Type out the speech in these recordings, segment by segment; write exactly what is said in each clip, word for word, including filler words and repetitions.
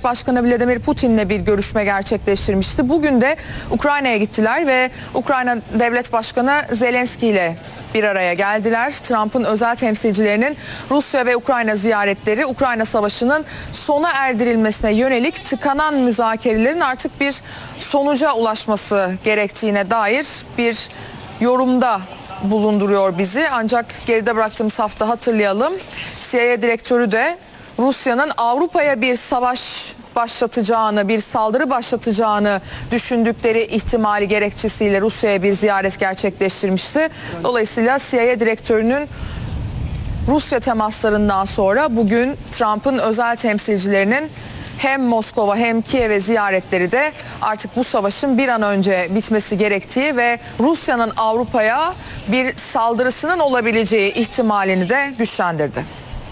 Devlet Başkanı Vladimir Putin'le bir görüşme gerçekleştirmişti. Bugün de Ukrayna'ya gittiler ve Ukrayna Devlet Başkanı Zelenski ile bir araya geldiler. Trump'ın özel temsilcilerinin Rusya ve Ukrayna ziyaretleri Ukrayna Savaşı'nın sona erdirilmesine yönelik tıkanan müzakerelerin artık bir sonuca ulaşması gerektiğine dair bir yorumda bulunduruyor bizi. Ancak geride bıraktığımız hafta hatırlayalım, C I A direktörü de Rusya'nın Avrupa'ya bir savaş başlatacağını, bir saldırı başlatacağını düşündükleri ihtimali gerekçesiyle Rusya'ya bir ziyaret gerçekleştirmişti. Dolayısıyla C I A direktörünün Rusya temaslarından sonra bugün Trump'ın özel temsilcilerinin hem Moskova hem Kiev'e ziyaretleri de artık bu savaşın bir an önce bitmesi gerektiği ve Rusya'nın Avrupa'ya bir saldırısının olabileceği ihtimalini de güçlendirdi.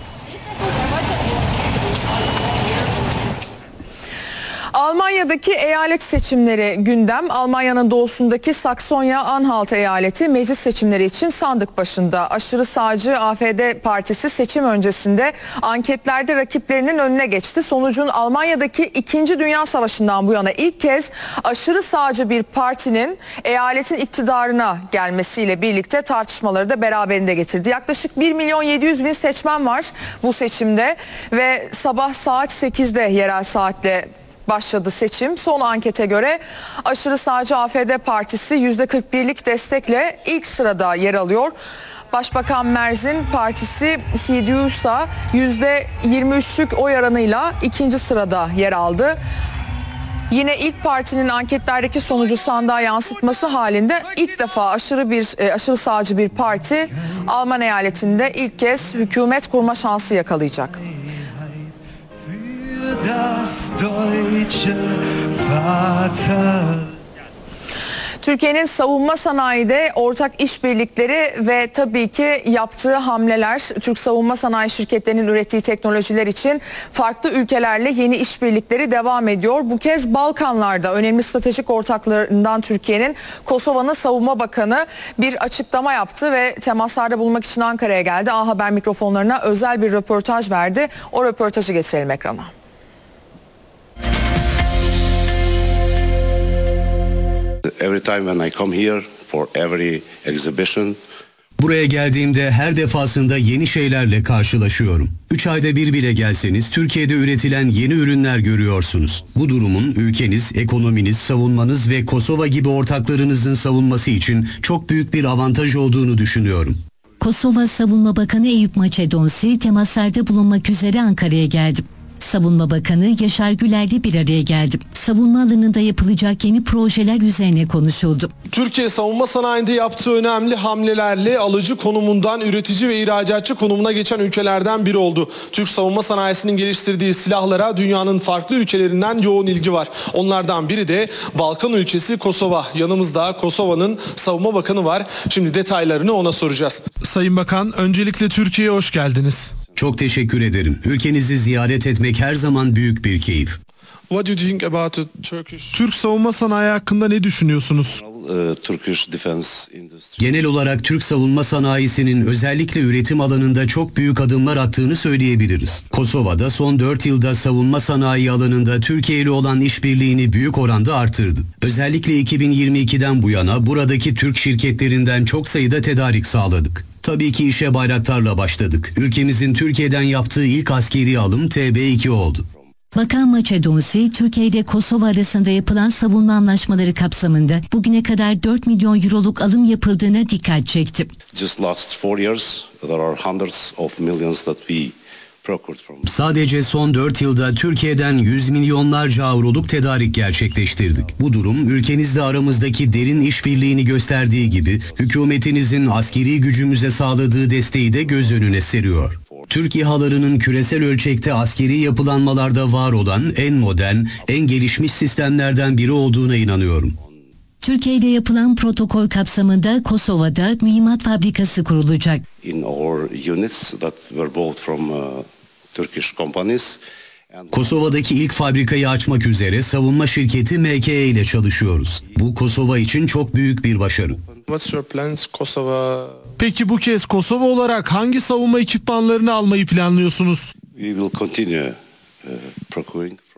Almanya'daki eyalet seçimleri gündem. Almanya'nın doğusundaki Saksonya-Anhalt eyaleti meclis seçimleri için sandık başında. Aşırı sağcı A F D partisi seçim öncesinde anketlerde rakiplerinin önüne geçti. Sonucun Almanya'daki İkinci Dünya Savaşı'ndan bu yana ilk kez aşırı sağcı bir partinin eyaletin iktidarına gelmesiyle birlikte tartışmaları da beraberinde getirdi. Yaklaşık bir milyon yedi yüz bin seçmen var bu seçimde ve sabah saat sekizde yerel saatle başladı seçim. Son ankete göre aşırı sağcı A F D partisi yüzde kırk birlik destekle ilk sırada yer alıyor. Başbakan Merz'in partisi C D U ise yüzde yirmi üçlük oy oranıyla ikinci sırada yer aldı. Yine ilk partinin anketlerdeki sonucu sandığa yansıtması halinde ilk defa aşırı bir aşırı sağcı bir parti Alman eyaletinde ilk kez hükümet kurma şansı yakalayacak. Türkiye'nin savunma sanayide ortak işbirlikleri ve tabii ki yaptığı hamleler, Türk savunma sanayi şirketlerinin ürettiği teknolojiler için farklı ülkelerle yeni işbirlikleri devam ediyor. Bu kez Balkanlarda önemli stratejik ortaklarından Türkiye'nin Kosova'nın savunma bakanı bir açıklama yaptı ve temaslarda bulunmak için Ankara'ya geldi. A Haber mikrofonlarına özel bir röportaj verdi. O röportajı getirelim ekrana. Every time when I come here for every exhibition. Buraya geldiğimde her defasında yeni şeylerle karşılaşıyorum. Üç ayda bir bile gelseniz Türkiye'de üretilen yeni ürünler görüyorsunuz. Bu durumun ülkeniz, ekonominiz, savunmanız ve Kosova gibi ortaklarınızın savunması için çok büyük bir avantaj olduğunu düşünüyorum. Kosova Savunma Bakanı Eyüp Makedonsi temaslarda bulunmak üzere Ankara'ya geldi. Savunma Bakanı Yaşar Güler'le bir araya geldi. Savunma alanında yapılacak yeni projeler üzerine konuşuldu. Türkiye savunma sanayinde yaptığı önemli hamlelerle alıcı konumundan üretici ve ihracatçı konumuna geçen ülkelerden biri oldu. Türk savunma sanayisinin geliştirdiği silahlara dünyanın farklı ülkelerinden yoğun ilgi var. Onlardan biri de Balkan ülkesi Kosova. Yanımızda Kosova'nın savunma bakanı var. Şimdi detaylarını ona soracağız. Sayın Bakan, öncelikle Türkiye'ye hoş geldiniz. Çok teşekkür ederim. Ülkenizi ziyaret etmek her zaman büyük bir keyif. What do you think about the Turkish... Türk savunma sanayi hakkında ne düşünüyorsunuz? Genel olarak Türk savunma sanayisinin özellikle üretim alanında çok büyük adımlar attığını söyleyebiliriz. Kosova'da son dört yılda savunma sanayi alanında Türkiye ile olan işbirliğini büyük oranda artırdı. Özellikle iki bin yirmi ikiden bu yana buradaki Türk şirketlerinden çok sayıda tedarik sağladık. Tabii ki işe Bayraktar'la başladık. Ülkemizin Türkiye'den yaptığı ilk askeri alım T B iki oldu. Bakan Makedonsi, Türkiye ile Kosova arasında yapılan savunma anlaşmaları kapsamında bugüne kadar dört milyon euroluk alım yapıldığına dikkat çekti. Just last four years there are hundreds of millions that we procured from. Sadece son dört yılda Türkiye'den yüz milyonlarca avroluk tedarik gerçekleştirdik. Bu durum ülkenizle aramızdaki derin işbirliğini gösterdiği gibi hükümetinizin askeri gücümüze sağladığı desteği de göz önüne seriyor. Türk İHA'larının küresel ölçekte askeri yapılanmalarda var olan en modern, en gelişmiş sistemlerden biri olduğuna inanıyorum. Türkiye ile yapılan protokol kapsamında Kosova'da mühimmat fabrikası kurulacak. In our units that were bought from uh, Turkish companies. Kosova'daki ilk fabrikayı açmak üzere savunma şirketi M K E ile çalışıyoruz. Bu Kosova için çok büyük bir başarı. What's your plans, Kosova? Peki bu kez Kosova olarak hangi savunma ekipmanlarını almayı planlıyorsunuz? We will continue uh, procuring.